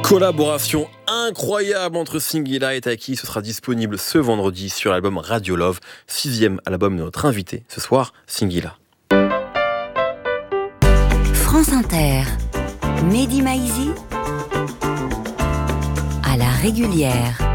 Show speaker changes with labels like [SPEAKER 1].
[SPEAKER 1] Collaboration incroyable entre Singila et Taki. Ce sera disponible ce vendredi sur l'album Radio Love, 6e album de notre invité ce soir, Singila.
[SPEAKER 2] France Inter, Mehdi Maizi à la régulière.